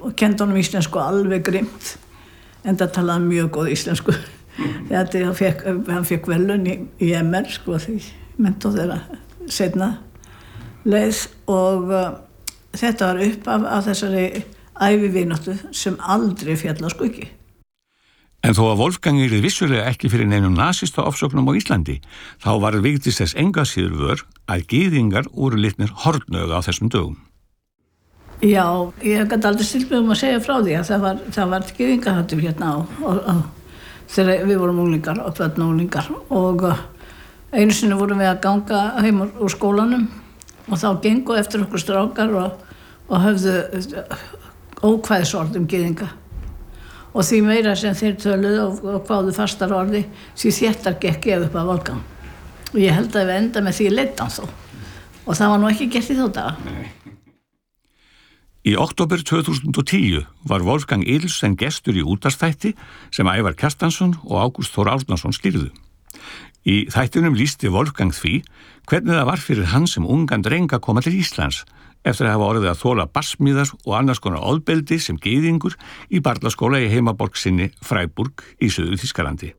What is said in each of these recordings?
og kenndi honum íslensku alveg grimt, enda talaði mjög góð íslensku. Hann fekk velun í MR, sko, því mentó þeirra seinna leið og þetta var upp af þessari ævivináttu sem aldrei fjall á skuggi. En þó að Wolfgang yrði vissulega ekki fyrir neinum nasista ofsóknum á Íslandi, þá var Vigdís þess enga síður vör að gyðingar voru litnir hornauga á þessum dögum. Já, ég gat aldrei stillt mig að segja frá því að það var gyðingahattur hérna þegar við vorum unglingar og börnunglingar og einu sinni vorum við að ganga heim úr skólanum og þá gengu eftir okkur strákar og höfðu ókvæðisorð gyðinga. Og því meira sem þeir töluðu og kváðu fastar orði, því þéttar gekk ég upp að Wolfgang. Og ég held að við enda með því leiddan þó. Og það var nú ekki gert í þá daga. Í október 2010 var Wolfgang Idelsen gestur í útvarpsþætti sem Ævar Kjartansson og Ágúst Þór Árnason stýrðu. Í þættinum lýsti Wolfgang því hvernig það var fyrir hann sem ungan dreng að koma til Íslands eftir að hafa orðið að þola barsmíðar og annars konar ofbeldi sem gyðingur í barnaskóla í heimaborg sinni Freiburg í Suður-Þýskalandi.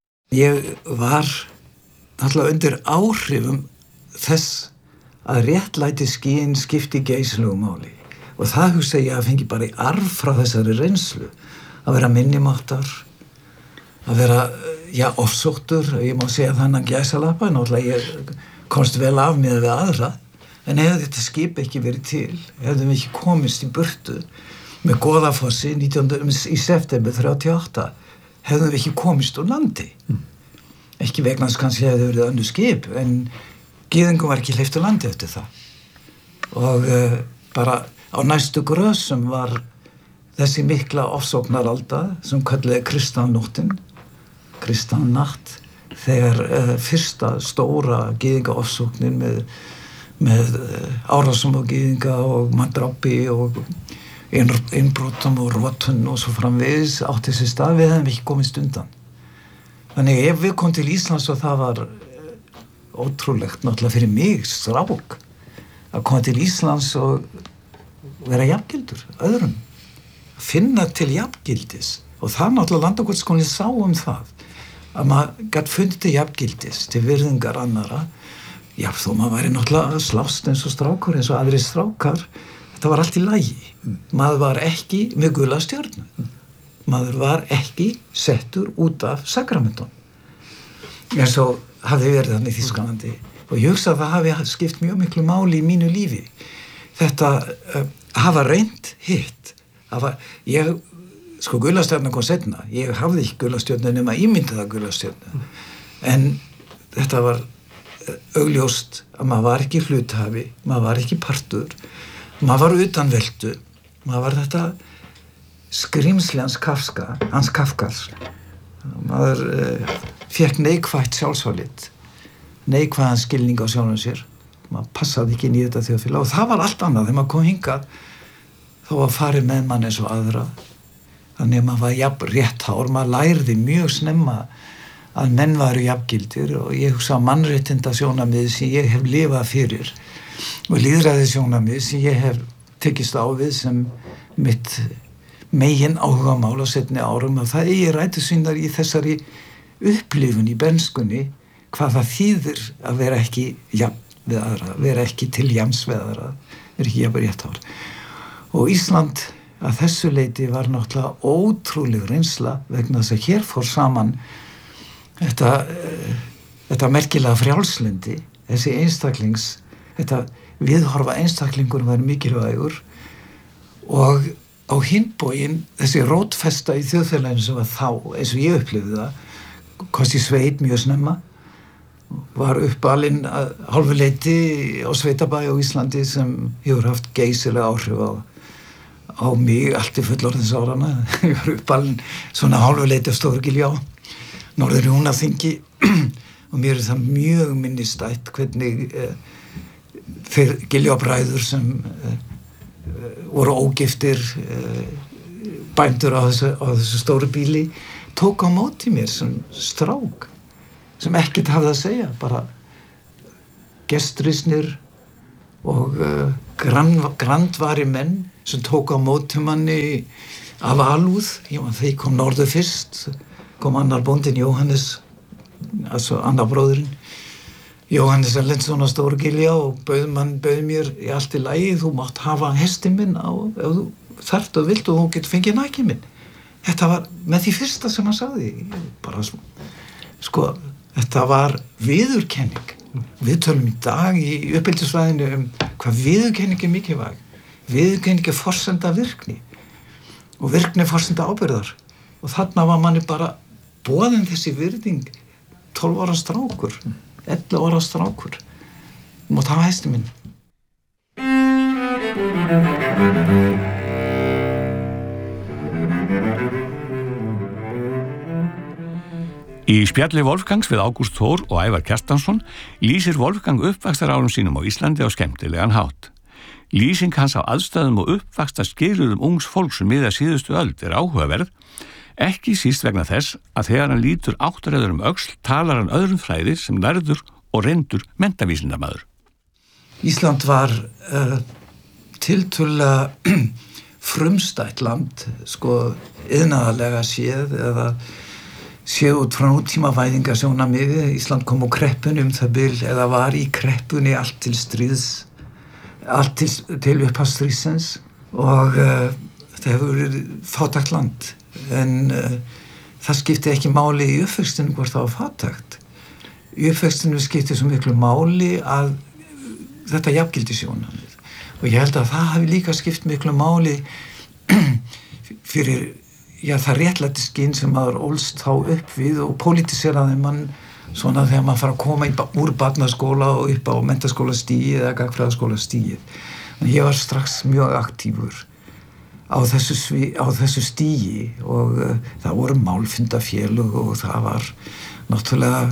Ég var alltaf undir áhrifum þess að réttlætisskyn skipti geysilegu máli og það hugsa ég að fengi bara í arf frá þessari reynslu að vera minnimáttar, að vera, ofsóttur, ég má segja þannig gæsalappa, náttúrulega ég komst vel af með við aðra. En hefði þetta skip ekki verið til, hefðum við ekki komist í burtu með Goðafossi í september 38, hefðum við ekki komist úr landi. Ekki vegna þess kannski hefði verið önnur skip, en gyðingum var ekki hleypt úr landi eftir það. Og bara á næstu grösum var þessi mikla ofsóknaralda sem kallaði Kristallnóttin, Kristallnatt, þegar fyrsta stóra gyðingaofsóknin með árásum á gyðinga og manndrápi og innbrotum og rotun og svo framvegis átti þessi stað, við hefðum ekki komist undan. Þannig ef við kom til Íslands og það var ótrúlegt náttúrulega fyrir mig, strák, að koma til Íslands og vera jafngildur, öðrum. Finna til jafngildis og það náttúrulega Landakotsskólinn sá það, að maður gat fundið til jafngildis, til virðingar annara. Já, þó maður væri náttúrulega slást eins og strákur, eins og aðri strákar. Þetta var allt í lagi. Maður var ekki með gula stjörnu. Maður var ekki settur út af sakramentum. Eins og hafði verið þannig í Þýskalandi. Og ég hugsa að það hafi skipt mjög miklu máli í mínu lífi. Þetta hafa reynt hitt. Gula stjörna kom seinna. Ég hafði ekki gula stjörnu nema ímyndaða gula stjörnu. En þetta var augljóst að maður var ekki hluthafi, maður var ekki partur, maður var utan veldu, maður var þetta skrímsli hans Kafkas. Maður fékk neikvætt sjálfsvalit, neikvæðan skilning á sjálfum sér, maður passaði ekki inn í þetta þjóðfélag og það var allt annað þegar maður kom hingað þó að farið með mann eins og aðra, þannig að maður var jafn rétthár, maður lærði mjög snemma að menn varu jafngildir og ég hugsa mannréttindasjónarmið sem ég hef lifað fyrir og lýðræðissjónarmið sem ég hef tekist á við sem mitt megin áhugamál á seinni árum að það eigi rætur sínar í þessari upplifun í bernskunni hvað það þýðir að vera ekki jafn við aðra, vera ekki til jafns við aðra, vera ekki jafn rétthár. Og Ísland að þessu leyti var náttúrulega ótrúleg reynsla vegna þess að hér fór saman þetta merkilega frjálslyndi, þessi þetta viðhorfa einstaklingur var mikilvægur og á hinn bóginn þessi rótfesta í þjóðfélaginu sem var þá, eins og ég upplifði það, komst í sveit mjög snemma, var uppalinn að hálfu leyti á sveitabæ á Íslandi sem hefur haft geysilega áhrif á mig allt í fullorðinsárana. Ég var uppalinn svona hálfu leyti á Stórugilja Norður í Húnaþingi og mér það mjög minnistætt hvernig þeir Giljabræður sem voru ógiftir bændur á þessu stóru bíli tók á móti mér sem strák sem ekkert hafði að segja, bara gestrisnir og grandvari menn sem tók á móti manni af alúð. Þeir kom norður fyrst, kom annar bóndinn Jóhannes, altså annar bróðurinn, Jóhannes Erlendsson á Stórgilja og bauð mér í allt í lagi, þú mátt hafa hestinn minn á, ef þú þarft og vilt og þú getur fengið nakið minn. Þetta var með því fyrsta sem hann sagði, bara sko, þetta var viðurkenning. Við tölum í dag í uppeldisfræðinu hvað viðurkenning mikilvæg. Viðurkenning forsenda virkni og virkni forsenda ábyrgðar. Og þarna var manni bara boðin þessi virðing 12 ára strákur, 11 ára strákur. Þú mátt hafa hestinn minn. Í spjalli Wolfgangs við Ágúst Þór og Ævar Kjartansson lýsir Wolfgang uppvaxtarárum sínum á Íslandi á skemmtilegan hátt. Lýsing hans á aðstæðum og uppvaxtarskilyrðum ungs fólks miðað síðustu öld áhugaverð, ekki síst vegna þess að þegar hann lítur áttaræður öxl talar hann öðrum fræði sem lærður og reyndur menntavísindamaður. Ísland var tiltölulega frumstætt land, sko, iðnaðarlega séð eða séð út frá nútímavæðingarsjónarmiði. Ísland kom á kreppunni það bil, eða var í kreppunni allt til stríðs, allt til upphafsstríðsins og það hefur verið fátækt land. En það skipti ekki máli í uppvextinu hvort það var fátækt. Í uppvextinu skipti svo miklu máli að þetta jafngildissjónarmið. Og ég held að það hafi líka skipt miklu máli fyrir það réttlætisskyn sem maður ólst þá upp við og pólitíseraði mann svona þegar maður fara að koma úr barnaskóla og upp á menntaskólastigið eða gagnfræðaskólastigið. En ég var strax mjög aktífur á þessu stigi og það voru málfundafélög og það var náttúrulega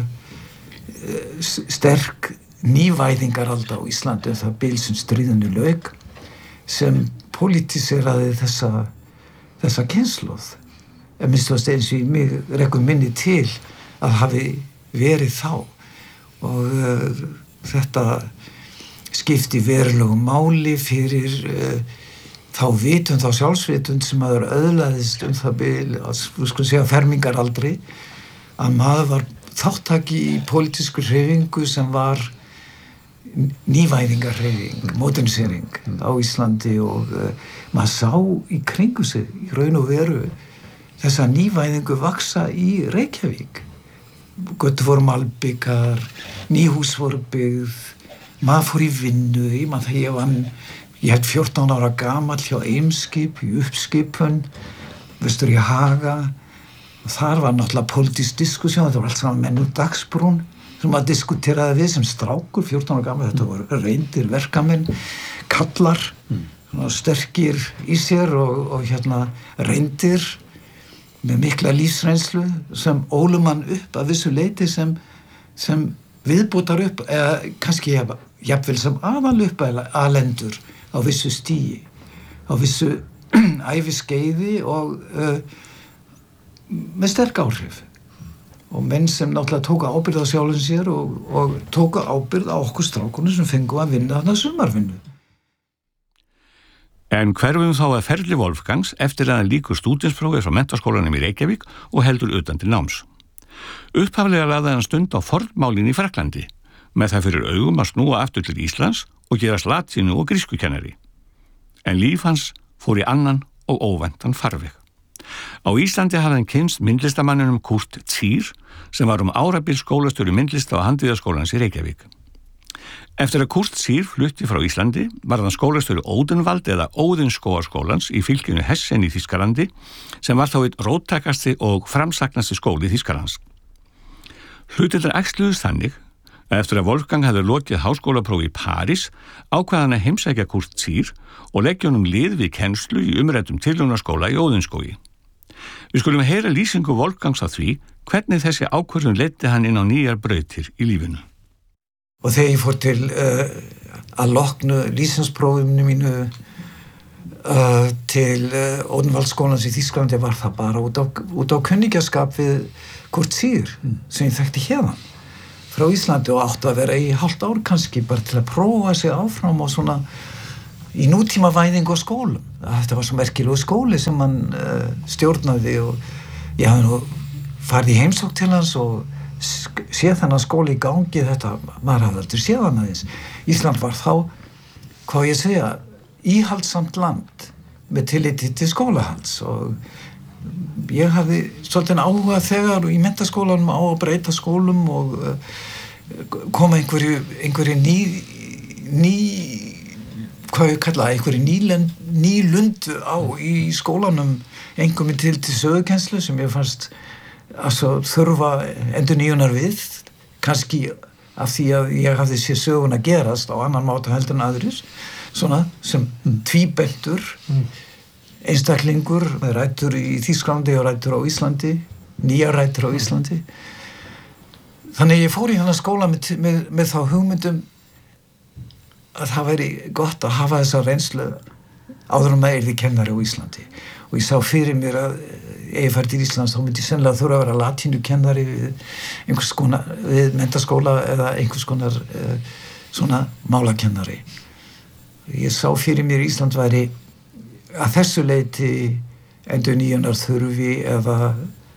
sterk nývæðingaralda á Íslandi það bil sem stríðinu lauk sem pólitíseraði þessa kynslóð. Að minnst var eins og í mig rekur minni til að hafi verið þá og þetta skipti verulegu máli fyrir þá vitund, þá sjálfsvitund sem maður öðlaðist það bil, við skulum segja fermingaraldri, að maður var þáttaki í pólitísku hreyfingu sem var nývæðingarhreyfing, modernisering á Íslandi og maður sá í kringu sig í raun og veru þessa nývæðingu vaksa í Reykjavík. Götur voru malbikar, nýhús voru byggð, maður fór í vinnu, ég hef 14 ára gamall hjá Eimskip í uppskipun, vestur í Haga og þar var náttúrulega pólitísk diskussjón, þetta var allt saman menn úr dagsbrún sem maður diskuteraði við sem strákur, 14 ára gamall, þetta voru reyndir verkamenn, kallar, sterkir í sér og reyndir með mikla lífsreynslu sem ólum hann upp að vissu leyti sem viðbótar upp eða kannski jafnvel sem aðal upp aðlendur á vissu stigi, á vissu æviskeiði og með sterk áhrif og menn sem náttúrulega tóku ábyrgð á sjálfum sér og tóku ábyrgð á okkur strákunum sem fengu að vinna þarna sumarvinnu. En hverfum þá að ferli Wolfgangs eftir að hann lýkur stúdentsprófið frá menntaskólanum í Reykjavík og heldur utan til náms. Upphaflega lagði hann stund á fornmálin í Frakklandi, með það fyrir augum að snúa aftur til Íslands og gerast latínu og grískukennari. En líf hans fór í annan og óvæntan farveg. Á Íslandi hafði hann kynnst myndlistamanninum Kurt Ziehr, sem var árabil skólastjóri myndlista á Handíðaskólans í Reykjavík. Eftir að Kurt Ziehr flutti frá Íslandi var hann skólastjóri Ódenwald eða Óðinsskógarskólans í fylkinu Hessen í Þýskalandi sem var þá einn róttækasti og framsaknasti skóli Þýskalands. Hlutirnir æxluðust þannig að eftir að Wolfgang hefði lokið háskólaprófi í París ákvað hann að heimsækja Kurt Ziehr og leggja honum lið við kennslu í umræddum tilraunarskóla í Óðinsskógi. Við skulum heyra lýsingu Wolfgangs á því hvernig þessi ákvörðun leiddi hann inn á nýjar brautir í lífinu. Og þegar ég fór til að loknu lýsinsprófinu mínu til Ódenwaldskólans í Þýskalandi var það bara út á kunningjaskap við Kurt Ziehr sem ég þekkti hérðan frá Íslandi og átti að vera í hálft ár kannski bara til að prófa sig áfram á svona í nútímavæðingu á skólum. Þetta var svo merkilegu skóli sem hann stjórnaði og ég hafði nú farið í heimsókn til hans og séð þennan skóli í gangi, þetta, maður hafði aldrei séð hann aðeins. Ísland var þá, hvað ég segja, íhaldsamt land með tilliti til skólahalds og ég hafði svolítið áhuga þegar í menntaskólanum á að breyta skólum og koma einhverju hvað ég kalla, einhverju nýlundu á í skólanum, einhverjum til sögukennslu sem ég fannst að þurfa endurnýjunar við, kannski af því að ég hafði séð söguna gerast á annan máta heldur en aðrir, svona sem tvíbentur einstaklingur með rætur í Þýskalandi og rætur á Íslandi, nýjar rætur á Íslandi. Þannig ég fór í þennan skóla með þá hugmyndum að það væri gott að hafa þessa reynslu áður en maður yrði kennari á Íslandi. Og ég sá fyrir mér að ef ég færi til Íslands þá myndi ég sennilega þurfa að vera latínukennari við menntaskóla eða einhvers konar svona málakennari. Ég sá fyrir mér Ísland væri að þessu leyti endurnýjunar þurfi eða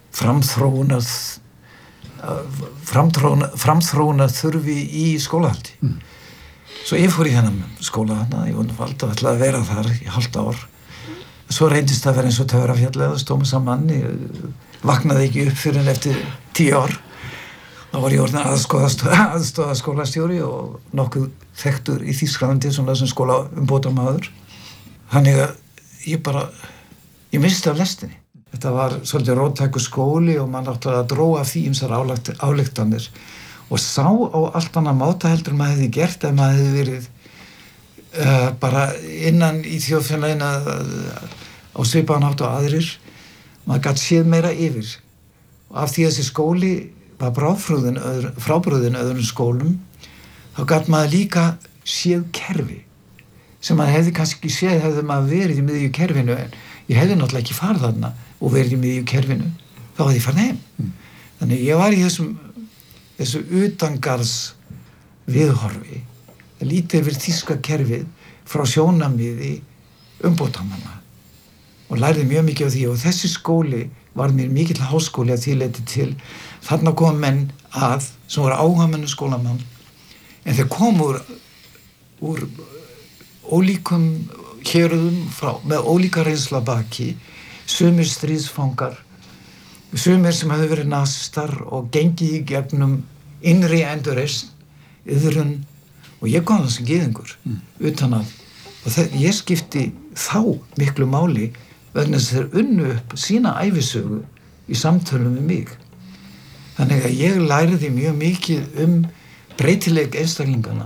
framþróunar þurfi í skólahaldi. Svo ég fór í þennan skóla þarna, ég valdi að ætla að vera þar í hálft ár. Svo reyndist það að vera eins og Töfrafjallið að stóma saman, ég vaknaði ekki upp fyrir en eftir 10 ár. Þá var ég orðinn aðstoðarskólastjóri og nokkuð þekktur í Þýskalandi svona sem skólaumbótamaður. Þannig að ég misti af lestinni. Þetta var svolítið róttækur skóli og mann átti að dróa því ýmsar ályktanir og sá á allt annað máta heldur maður hefði gert ef maður hefði verið bara innan í þjóðfélaginu á svipaðan hátt og aðrir. Maður gat séð meira yfir. Og af því að þessi skóli var frábrugðinn öðrum skólum, þá gat maður líka séð kerfi sem maður hefði kannski ekki séð hefði maður verið í miðju kerfinu, en ég hefði náttúrulega ekki farið þarna og verið í miðju kerfinu, þá hefði ég farið heim. Þannig ég var í þessu utangarðs viðhorfi, lítið yfir þýska kerfið frá sjónarmiði umbótamanna og lærði mjög mikið á því og þessi skóli var mér mikill háskóli að því leyti til. Þarna kom menn að sem voru áhugamenn skólamann en þeir komu úr ólíkum héruðum með ólíka reynslu að baki, sumir stríðsfangar, sumir sem hefðu verið nasistar og gengið í gegnum innri endurreisn, iðrun og ég kom það sem gyðingur utan að og ég skipti þá miklu máli vegna þess að þeir unnu upp sína ævisögu í samtölum við mig. Þannig að ég læriði mjög mikið breytileik einstaklingana,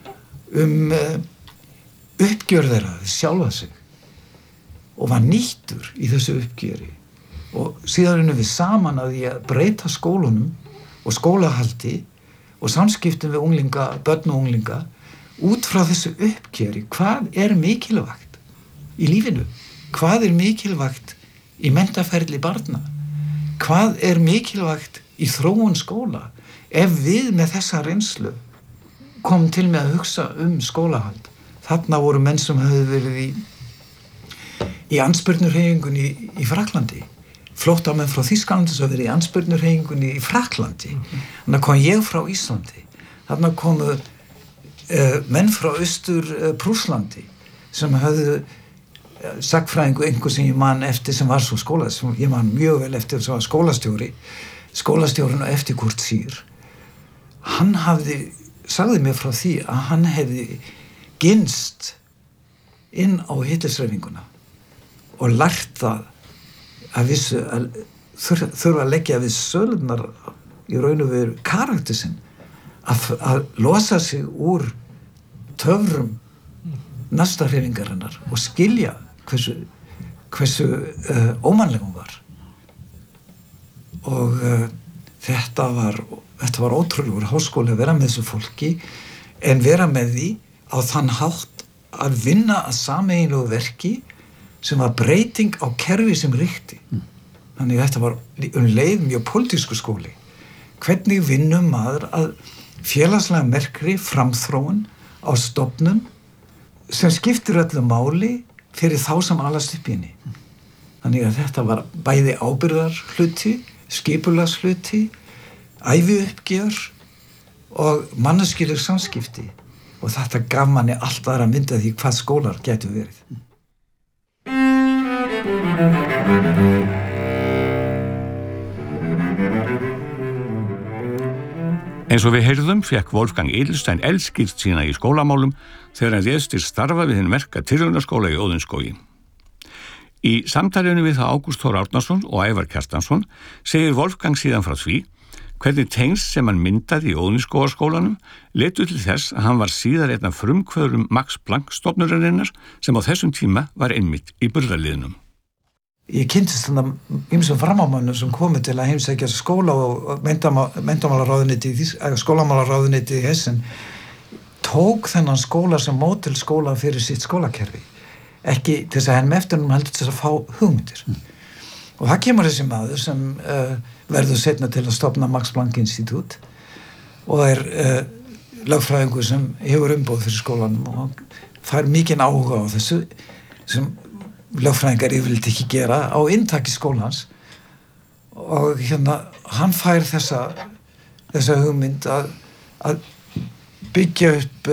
uppgjör þeirra sjálfa sig og var nýttur í þessu uppgjöri og síðan unnum við saman að því að breyta skólunum og skólahaldi og samskiptum við unglinga, börn og unglinga út frá þessu uppgjöri. Hvað er mikilvægt í lífinu? Hvað er mikilvægt í menntaferli barna? Hvað er mikilvægt í þróun skóla? Ef við með þessa reynslu komum til með að hugsa skólahald. Þarna voru menn sem höfðu verið í andspyrnuhreyfingunni í Frakklandi. Flóttamenn frá Þýskalandi sem verið í andspyrnuhreyfingunni í Frakklandi. Þannig kom ég frá Íslandi. Þarna komu menn frá Austur-Prússlandi sem höfðu sagnfræðingu einhver sem ég man eftir sem var svo sem ég man mjög vel eftir sem var skólastjórinn og eftir Kurt Sír. Hann sagði mér frá því að hann hefði gynst inn á hittishreyfinguna og lært það að þurfa að leggja við sölunar í raun og veru karakter sinn að losa sig úr töfrum nastarhreyfingarinnar og skilja hversu ómannleg hún var og þetta var ótrúlegur háskóli að vera með þessu fólki en vera með því á þann hátt að vinna að sameiginlegu verki sem var breyting á kerfi sem ríkti. Þannig þetta var leið mjög pólitísku skóli. Hvernig vinnum maður að félagslega merkri framþróun á stofnun sem skiptir öllu máli fyrir þá sem alast upp í henni. Þannig að þetta var bæði ábyrgðar hluti, skipulags hluti, æviuppgjör og manneskjuleg samskipti og þetta gaf manni allt aðra mynd af því hvað skólar gætu verið. Eins og við heyrðum fekk Wolfgang Edelstein eldskýrt sína í skólamálum þegar hann réðst til starfa við hinn merka tilraunaskóla í Óðinsskógi. Í samtalinu við það Ágúst Þór Árnason og Ævar Kjartansson segir Wolfgang síðan frá því hvernig tengsl sem hann myndaði í Óðinsskógaskólanum leiddu til þess að hann var síðar einn af frumkvöðurum Max Planck stofnunarinnar sem á þessum tíma var einmitt í burðarliðnum. Ég kynntist þannig ýmsum framámönnum sem komu til að heimsækja skóla og skólamálaráðuneyti í Hessen tók þennan skóla sem módelskóla fyrir sitt skólakerfi. Ekki til þess að henni eftirnum heldur til þess að fá hugmyndir. Og það kemur þessi maður sem verður seinna til að stofna Max Planck Institute og lögfræðingur sem hefur umboð fyrir skólanum og fær mikinn áhuga á þessu sem lögfræðingar yfirleitt ekki gera á inntaki skólans og hann fær þessa hugmynd að byggja upp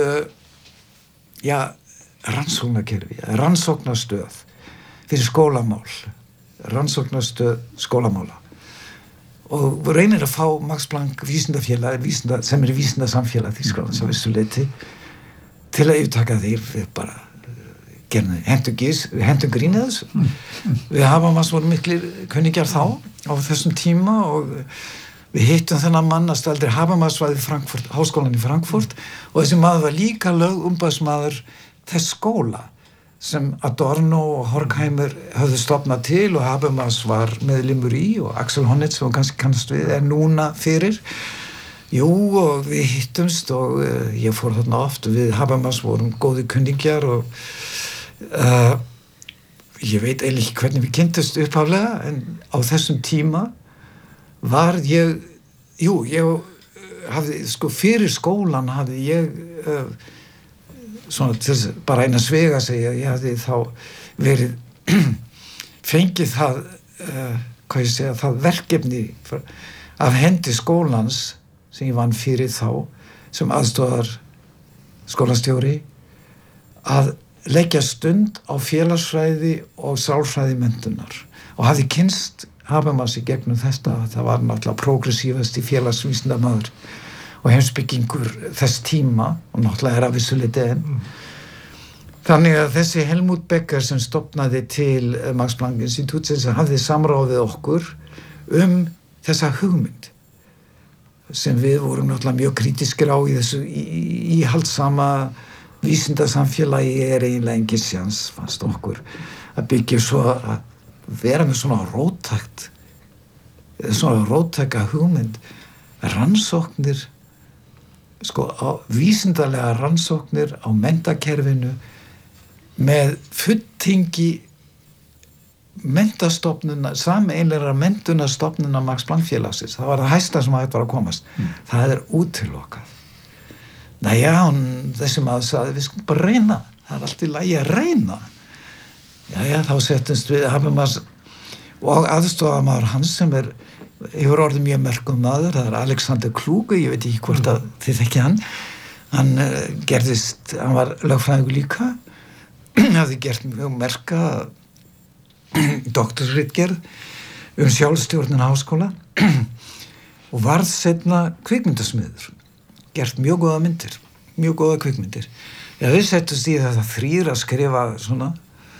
rannsóknarkerfi, rannsóknarstöð fyrir skólamál, rannsóknarstöð skólamála og reynir að fá Max Planck vísindafélag sem vísindasamfélag Þýskalands að vissu leyti til að yfirtaka þeir bara hentum grínið þessu. Við Habermas vorum miklir kunningjar þá á þessum tíma og við hittum þennan mann að stældir Habermas var í háskólan í Frankfurt og þessi maður var líka lögumbæðsmaður þess skóla sem Adorno og Horkheimer höfðu stofnað til og Habermas var meðlimur í og Axel Honneth sem kannski kannast við núna fyrir. Jú og við hittumst og ég fór þarna oft og við Habermas vorum góði kunningjar og ég veit eiginlega ekki hvernig við kynntust upphaflega en á þessum tíma var ég hafði fyrir skólan hafði ég svona til bara eina svega segja ég hafði þá verið fengið það það verkefni af hendi skólans sem ég vann fyrir þá sem aðstoðar skólastjóri að leggja stund á félagsfræði og sálfræði menntunar og hafði kynnst Habermas í gegnum þetta það var náttúrulega progressívast í félagsvísindamaður og heimspekingur þess tíma og náttúrulega að vissu leyti enn. Þannig að þessi Helmut Becker sem stofnaði til Max Planck Institute sem hafði samráð við okkur þessa hugmynd sem við vorum náttúrulega mjög krítiskir á í þessu íhaldssama vísindasamfélagi eiginlega engin sjans fannst okkur að byggja svo að vera með svona róttæka hugmynd rannsóknir vísindalega rannsóknir á menntakerfinu með fulltingi sameiginlegra menntunarstofnunar Max Planck félagsins það var það hæsta sem hægt var að komast það útilokað. Þessi maður sagði, við skulum bara reyna, það allt í lagi að reyna. Þá settumst við Habermas og aðstofamaður hans sem hefur orðið mjög merkum maður, það Alexander Kluge, ég veit ekki hvort að þið þekki hann var lögfræðingur líka, hafði gert mjög merka doktorsritgerð sjálfstjórnin háskóla og varð seinna kvikmyndasmiður. Gert mjög góða myndir, mjög góða kvikmyndir. Við settust í þetta þrír að skrifa svona,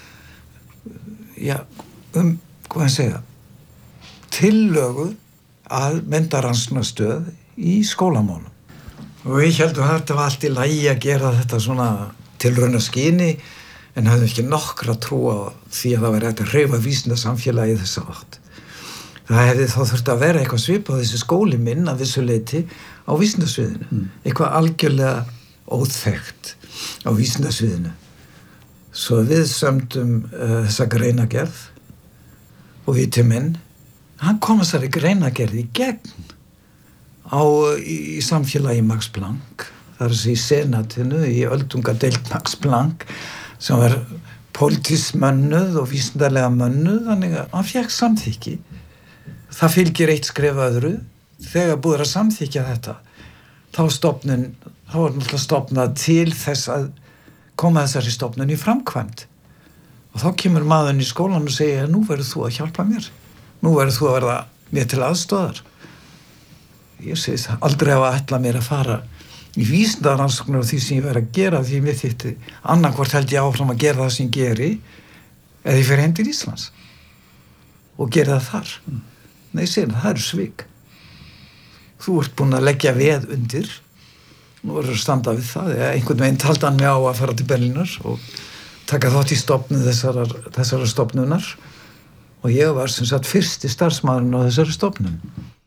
tillögu að menntarannsóknarstöð í skólamálum. Og við heldum að þetta var allt í lagi að gera þetta svona tilraunaskyni en höfðum ekki nokkra trú á því að það væri hægt að hreyfa vísindasamfélagið þessa átt. Það hefði þá þurft að vera eitthvað svipað þessi skóli minn að vissu leyti á vísindasviðinu. Eitthvað algjörlega óþekkt á vísindasviðinu. Svo við sömdum þessa greinagerð og viti minn, hann kom þessari greinagerð í gegn í samfélagi Max Planck. það er þessi í senatinu, í öldungadeild Max Planck, sem var pólitískt mönnuð og vísindarlega mönnuð, þannig að hann fékk samþykki. Það fylgir eitt skref öðru. Þegar búið að samþykja þetta, þá var náttúrulega stofnað til þess að koma þessari stofnun í framkvæmd. Og þá kemur maðurinn í skólan og segir, nú verður þú að hjálpa mér. Nú verður þú að verða mér til aðstoðar. Ég segist aldrei hafa ætlað mér að fara í vísindaransóknir á því sem ég verið að gera, því mér þýtti annarkvort held ég áfram að gera það sem ég geri eða ég fer heim til Íslands og gera það þar. Nei, ég segir það eru svik. Þú ert búin að leggja veð undir, nú verður að standa við það, eða einhvern veginn taldi hann mig á að fara til Berlínar og taka þátt í stofnun þessara stofnunar og ég var sem sagt fyrsti starfsmaðurinn á þessari stofnun.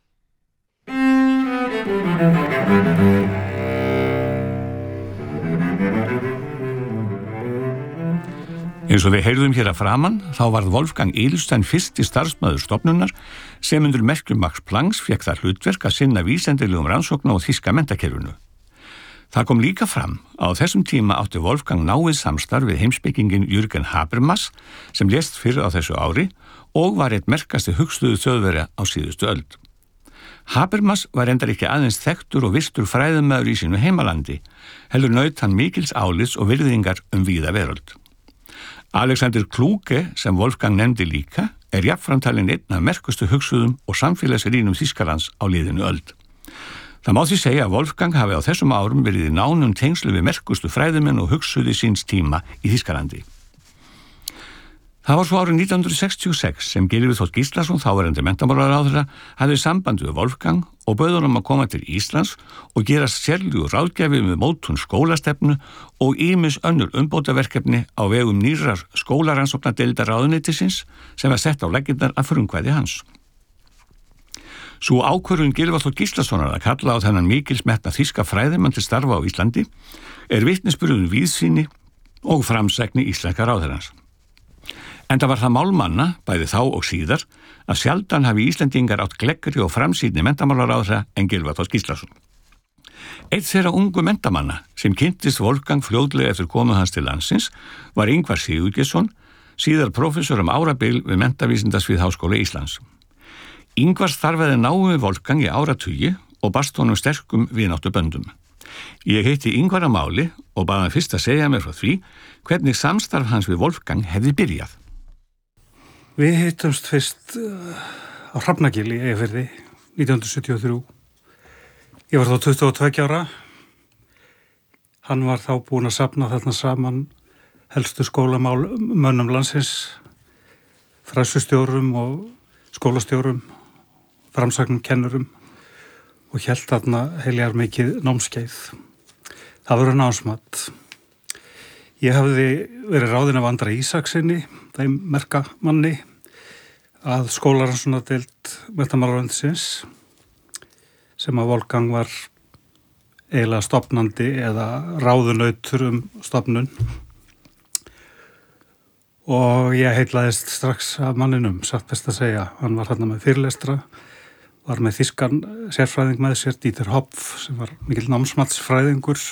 Eins og við heyrðum hér að framan, þá varð Wolfgang Edelstein fyrsti starfsmaður stofnunar sem undir merkjum Max Plancks fékk það hlutverk að sinna vísindalegum rannsókna á þýska menntakerfinu. Það kom líka fram að á þessum tíma átti Wolfgang náið samstarf við heimspekingin Jürgen Habermas sem lést fyrr á þessu ári og var eitt merkasti hugstuðu Þjóðverja á síðustu öld. Habermas var endar ekki aðeins þekktur og virtur fræðimaður í sínu heimalandi, heldur naut hann mikils álits og virðingar víða veröld. Alexander Kluge, sem Wolfgang nefndi líka, jafnframt talinn einn af merkustu hugsuðum og samfélagsrýnum Þýskalands á liðinu öld. Það má því segja að Wolfgang hafi á þessum árum verið í nánum tengslu við merkustu fræðimenn og hugsuði síns tíma í Þýskalandi. Það var svo árið 1966 sem Gylfi Þór Gíslason, þáverandi menntamálaráðherra, hafði samband við Wolfgang og bauð honum að koma til Íslands og gera sérlegur ráðgjafi með mótun skólastefnu og ýmis önnur umbótaverkefni á vegum nýrrar skólarannsóknadeildar ráðuneytisins sem var sett á laggirnar að frumkvæði hans. Sú ákvörðun Gylfa Þór Gíslasonar að kalla á þennan mikilsmetna þýska fræðimann til starfa á Íslandi vitnisburður víðsýni og framsækni íslenska ráðherrans. Enda var það málmanna, bæði þá og síðar, að sjaldan hafi Íslendingar átt gleggri og framsýnni menntamálaráðherra en Gylfa Þór Gíslason. Eitt þeirra ungu menntamanna sem kynntist Wolfgang fljótlega eftir komu hans til landsins var Ingvar Sigurgeirsson, síðar prófessor árabil við menntavísindasvið Háskóla Íslands. Ingvar starfaði náið við Wolfgang í áratugi og barst honum sterkum vináttuböndum. Ég hitti Ingvar að máli og bað hann fyrst að segja mér frá því hvernig samstarf hans við Wolfgang hefði byrjað. Við hittumst fyrst á Hrafnagili í Eyjafirði 1973. Ég var þá 22 ára. Hann var þá búinn að safna þarna saman helstu skólamönnum landsins, fræðslustjórum og skólastjórum, framsæknum kennurum og hélt þarna heiljar mikið námskeið. Það voru námsmat. Ég hafði verið ráðinn af Andra Ísaksinni, þeim merka manni, að skólarannsóknardeild menntamálaráðuneytisins sem að Wolfgang var eiginlega stofnandi eða ráðunautur stofnun. Og ég heillaðist strax af manninum, satt best að segja. Hann var þarna með fyrirlestra, var með þýskan sérfræðing með sér, Dieter Hopf, sem var mikill námsmatsfræðingur.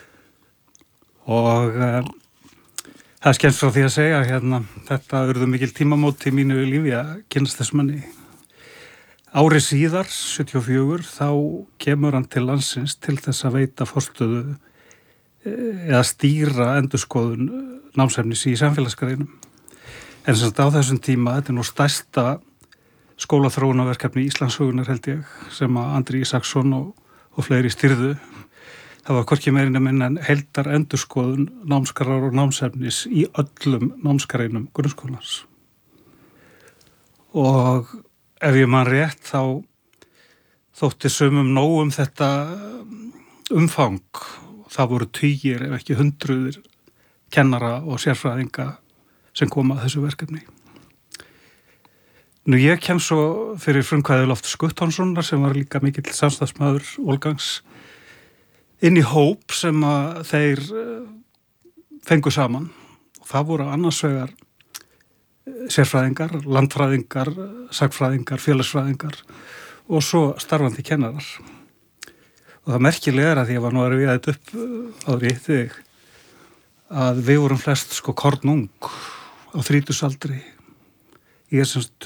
Og það skemmst frá því að segja þetta urðu mikil tímamót í mínu lífi að kynnast þess manni. Ári síðar, 74, þá kemur hann til landsins til þess að veita forstöðu eða stýra endurskoðun námsefnis í samfélagsgreinum. En sem sagt á þessum tíma, þetta nú stærsta skólaþróunarverkefni Íslandssögunar held ég, sem að Andri Ísaksson og fleiri stýrðu. Það var hvorki meirinn minna en heildar endurskoðun námskráar og námsefnis í öllum námsgreinum grunnskólans. Og ef ég man rétt þá þótti sumum nóg þetta umfang. Það voru tugir ef ekki hundruðir kennara og sérfræðinga sem koma að þessu verkefni. Nú ég kem svo fyrir frumkvæði Loftur Guttormssonar sem var líka mikill samstarfsmaður Wolfgangs inn í hóp sem að þeir fengu saman. Og það voru annars vegar sérfræðingar, landfræðingar, sagfræðingar, félagsfræðingar og svo starfandi kennarar. Og það merkilega að því ég var nú að rifja þetta upp áður í þig að við vorum flest sko kornung á 30-aldri. Ég er semst